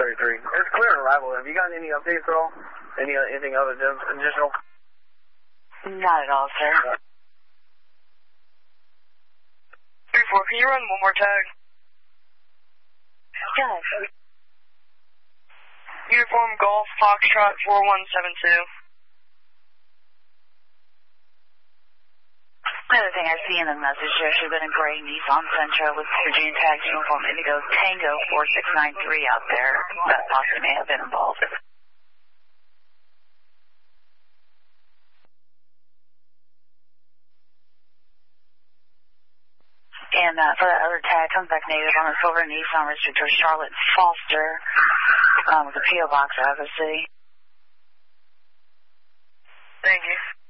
33. It's clear on arrival. Have you got any updates at all? Anything other than additional? Not at all, sir. 3-4, can you run one more tag? Yes. Uniform Golf Foxtrot 4172. The other thing I see in the message, there should have been a gray Nissan Sentra with Virginia Tags Uniform Indigo Tango 4693 out there. That possibly may have been involved. And for that other tag, comes back native on a silver Nissan registered to Charlotte Foster with a P.O. box out of the city. Thank you.